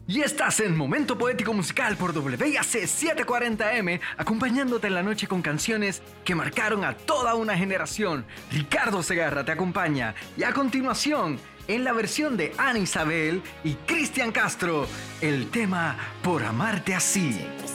Y estás en Momento Poético Musical por WIAC 740M, acompañándote en la noche con canciones que marcaron a toda una generación. Ricardo Segarra te acompaña. Y a continuación, en la versión de Ana Isabel y Cristian Castro, el tema Por Amarte Así.